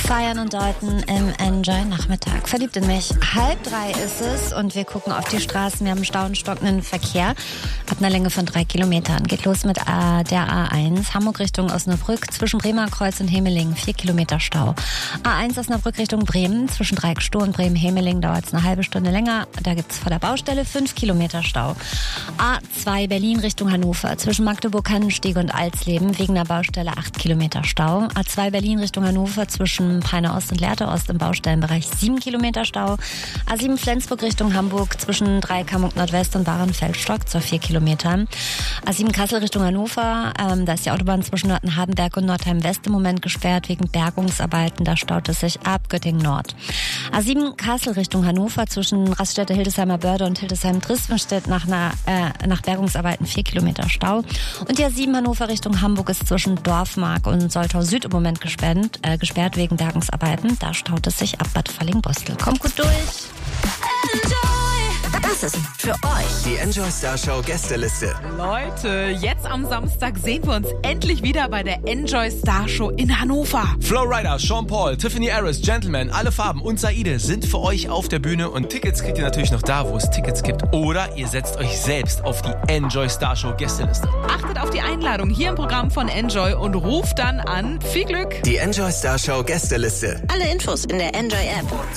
Feiern und Deuten im Enjoy-Nachmittag. Verliebt in mich. 2:30 ist es und wir gucken auf die Straßen. Wir haben Stau und stockenden Verkehr ab einer Länge von 3 Kilometern. Geht los mit der A1, Hamburg Richtung Osnabrück, zwischen Bremer Kreuz und Hemeling 4 Kilometer Stau. A1 Osnabrück Richtung Bremen, zwischen Dreieckstoh und Bremen-Hemeling dauert es eine halbe Stunde länger. Da gibt es vor der Baustelle 5 Kilometer Stau. A2 Berlin Richtung Hannover, zwischen Magdeburg-Hannenstieg und Alsleben wegen der Baustelle 8 Kilometer Stau. A2 Berlin Richtung Hannover, zwischen Peine Ost und Lehrte Ost im Baustellenbereich 7 Kilometer Stau. A7 Flensburg Richtung Hamburg, zwischen Dreikamp Nordwest und Bahrenfeld-Stock zur 4 Kilometer. A7 Kassel Richtung Hannover, da ist die Autobahn zwischen Nörten-Hardenberg und Nordheim-West im Moment gesperrt wegen Bergungsarbeiten. Da staut es sich ab Göttingen Nord. A7 Kassel Richtung Hannover, zwischen Raststätte Hildesheimer Börde und Hildesheim-Drispenstedt nach Bergungsarbeiten 4 Kilometer Stau. Und die A7 Hannover Richtung Hamburg ist zwischen Dorfmark und Soltau Süd im Moment gesperrt wegen Bergungsarbeiten. Da staut es sich ab Bad Falling-Bostel. Kommt gut durch. Das ist für euch die Enjoy Star Show Gästeliste. Leute, jetzt am Samstag sehen wir uns endlich wieder bei der Enjoy Star Show in Hannover. Flo Rida, Sean Paul, Tiffany Harris, Gentleman, Alle Farben und Saide sind für euch auf der Bühne und Tickets kriegt ihr natürlich noch da, wo es Tickets gibt. Oder ihr setzt euch selbst auf die Enjoy Star Show Gästeliste. Achtet auf die Einladung hier im Programm von Enjoy und ruft dann an. Viel Glück! Die Enjoy Star Show Gästeliste. alle Infos in der Enjoy App.